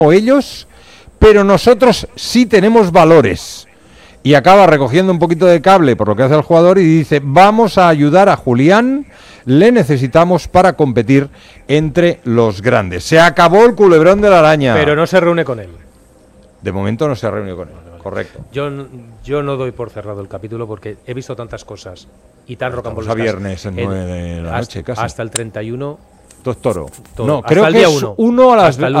ellos, pero nosotros sí tenemos valores. Y acaba recogiendo un poquito de cable por lo que hace el jugador y dice, vamos a ayudar a Julián, le necesitamos para competir entre los grandes. Se acabó el culebrón de la araña. Pero no se reúne con él. De momento no se ha reunido con él, correcto. Yo no doy por cerrado el capítulo porque he visto tantas cosas y tan rocambolescas. A viernes en 9 de la noche casi. Hasta el 31. Toro. Todo. No, Hasta creo el que día es 1. 1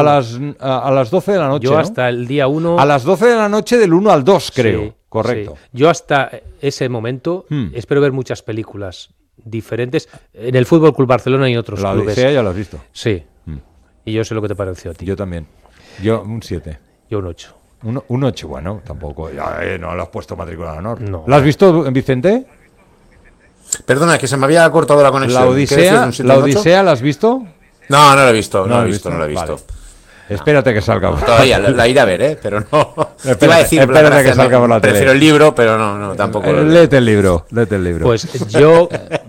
a las 12 de la noche. Yo ¿no? hasta el día 1. A las 12 de la noche del 1 al 2, creo. Sí, correcto. Sí. Yo hasta ese momento espero ver muchas películas diferentes en el Fútbol Club Barcelona y otros La clubes. Odisea ya lo has visto. Sí. Y yo sé lo que te pareció a ti. Yo también. Yo un 7. Yo un 8. Un 8, bueno, tampoco. No lo has puesto matrícula de honor. No. ¿Lo has visto, Vicente? Perdona, que se me había cortado la conexión. ¿La Odisea la has visto? No lo he visto, no lo he visto. Vale. Espérate que salga. Todavía la iré a ver, pero no. Te iba a decir, espérate que salga por la tele. Prefiero el libro, pero no tampoco. Léete el libro. Pues yo.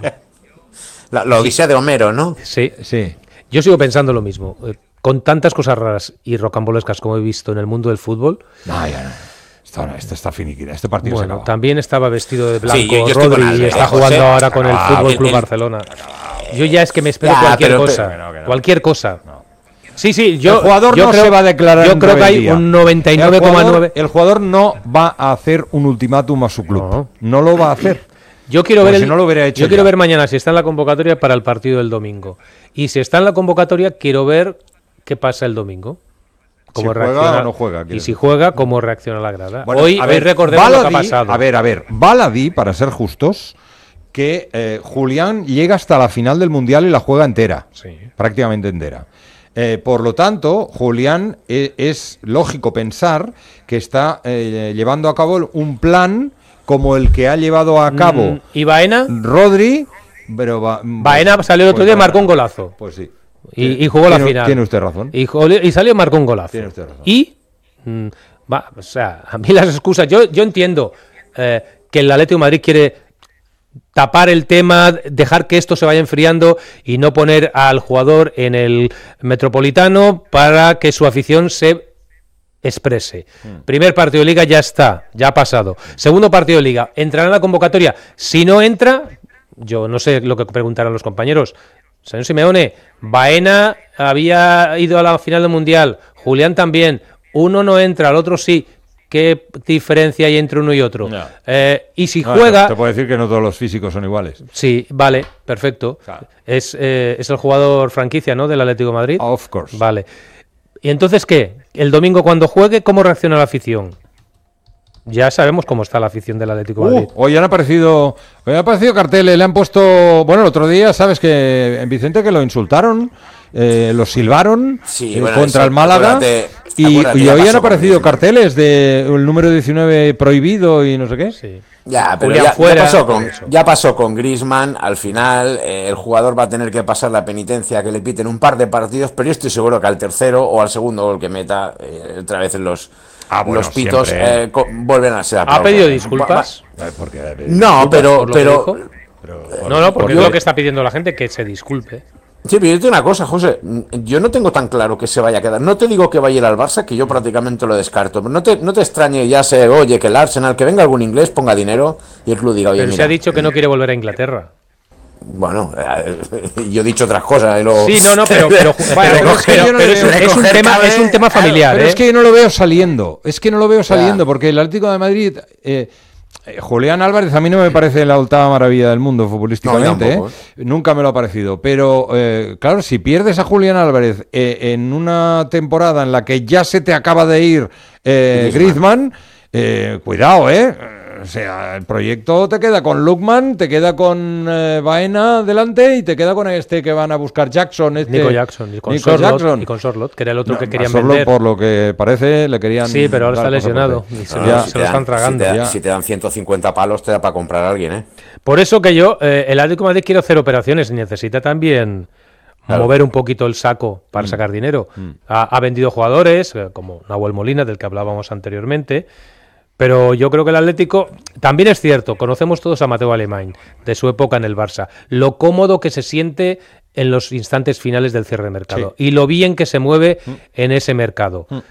La Odisea de Homero, ¿no? Sí. Sí. Yo sigo pensando lo mismo. Con tantas cosas raras y rocambolescas como he visto en el mundo del fútbol. No, ya no. Este está finiquita. Este partido se acaba. También estaba vestido de blanco yo Rodri y está jugando ahora con el Fútbol Club el- Barcelona. Yo ya es que me espero cualquier cosa. no. Cualquier cosa. No. Sí, yo. El jugador yo no creo, se va a declarar. Yo en creo que hay rebeldía. un 99,9. El jugador no va a hacer un ultimátum a su club. No lo va a hacer. Yo quiero Pues ver si no lo hubiera hecho yo quiero ya. ver mañana si está en la convocatoria para el partido del domingo. Y si está en la convocatoria, quiero ver qué pasa el domingo. Si juega o no juega. Y si juega, cómo reacciona la grada. Bueno, hoy recordemos lo que ha pasado. A ver, Baladi, para ser justos, que Julián llega hasta la final del Mundial y la juega entera. Sí. Prácticamente entera. Por lo tanto, Julián es lógico pensar que está llevando a cabo un plan como el que ha llevado a cabo ¿Y Baena? Rodri, pero Baena salió el otro día y marcó un golazo. Pues sí. Y jugó la final. Tiene usted razón. Y salió y marcó un golazo. Tiene usted razón. Y, o sea, a mí las excusas, yo entiendo que el Atlético de Madrid quiere tapar el tema, dejar que esto se vaya enfriando y no poner al jugador en el Metropolitano para que su afición se exprese. Primer partido de Liga ya está, ya ha pasado. Segundo partido de Liga, entrará en la convocatoria. Si no entra, yo no sé lo que preguntarán los compañeros. Señor Simeone, Baena había ido a la final del Mundial, Julián también, uno no entra, el otro sí. ¿Qué diferencia hay entre uno y otro? No. Y si juega... Te puedo decir que no todos los físicos son iguales. Sí, vale, perfecto. Claro. Es el jugador franquicia, ¿no?, del Atlético de Madrid. Of course. Vale. ¿Y entonces qué? El domingo cuando juegue, ¿cómo reacciona la afición? Ya sabemos cómo está la afición del Atlético de Madrid. Hoy han aparecido carteles, le han puesto... Bueno, el otro día, ¿sabes que en Vicente que lo insultaron? Lo silbaron contra el Málaga. Y hoy han aparecido carteles de el número 19 prohibido y no sé qué. Sí. Ya, pero ya pasó con Griezmann. Al final, el jugador va a tener que pasar la penitencia, que le piten un par de partidos, pero yo estoy seguro que al tercero o al segundo gol que meta, otra vez los pitos vuelven a ser aplausos. ¿Ha pedido disculpas? No, pero No, porque es lo que está pidiendo la gente, que se disculpe. Sí, pero yo te digo una cosa, José, yo no tengo tan claro que se vaya a quedar. No te digo que vaya a ir al Barça, que yo prácticamente lo descarto, pero no te extrañe ya oye, que el Arsenal, que venga algún inglés, ponga dinero y el club diga, oye, Pero mira, se ha dicho que no quiere volver a Inglaterra. Bueno, yo he dicho otras cosas. Sí, pero es un tema familiar. Pero es que yo no lo veo saliendo. Porque el Atlético de Madrid... Julián Álvarez a mí no me parece la octava maravilla del mundo futbolísticamente, No, nunca me lo ha parecido, pero claro, si pierdes a Julián Álvarez en una temporada en la que ya se te acaba de ir Griezmann, cuidado, o sea, el proyecto te queda con Lookman, te queda con Baena delante y te queda con este que van a buscar Jackson. Nico Jackson. Y con Sorlot, que era el otro que querían Sorlot, vender. por lo que parece, le querían... Sí, pero ahora está lesionado. Y se lo están tragando. Si te dan 150 palos, te da para comprar a alguien, Por eso que el Atlético de Madrid quiere hacer operaciones y necesita también mover un poquito el saco para sacar dinero. Ha vendido jugadores, como Nahuel Molina, del que hablábamos anteriormente, Pero yo creo que el Atlético, también es cierto, conocemos todos a Mateu Alemany, de su época en el Barça, lo cómodo que se siente en los instantes finales del cierre de mercado y lo bien que se mueve en ese mercado.